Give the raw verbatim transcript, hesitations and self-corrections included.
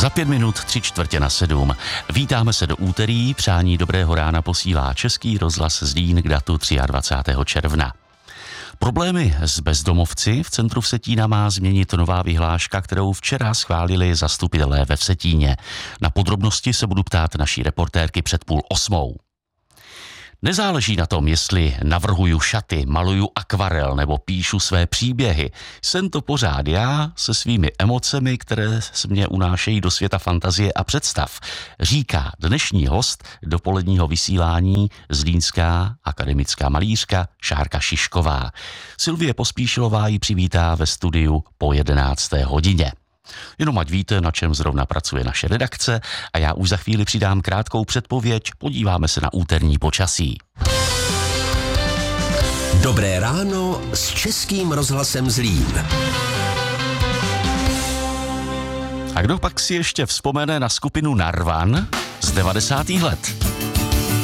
Za pět minut tři čtvrtě na sedm. Vítáme se do úterý, přání dobrého rána posílá Český rozhlas Zlín k datu dvacátého třetího června. Problémy s bezdomovci v centru Vsetína má změnit nová vyhláška, kterou včera schválili zastupitelé ve Vsetíně. Na podrobnosti se budu ptát naší reportérky před půl osmou. Nezáleží na tom, jestli navrhuju šaty, maluju akvarel nebo píšu své příběhy. Jsem to pořád já se svými emocemi, které se mě unášejí do světa fantazie a představ, říká dnešní host dopoledního vysílání zlínská akademická malířka Šárka Šišková. Sylvie Pospíšilová ji přivítá ve studiu po jedenácté hodině. Jenom ať víte, na čem zrovna pracuje naše redakce, a já už za chvíli přidám krátkou předpověď, podíváme se na úterní počasí. Dobré ráno s Českým rozhlasem Zlín. A kdo pak si ještě vzpomene na skupinu Narvan z devadesátých let?